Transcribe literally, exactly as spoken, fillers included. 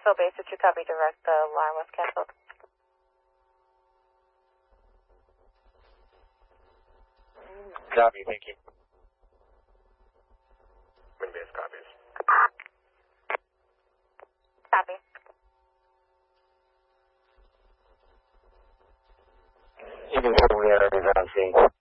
Nashville base, did you copy direct? The line was canceled. Copy, thank you. Wind base copies. Copy. You can tell we are on scene.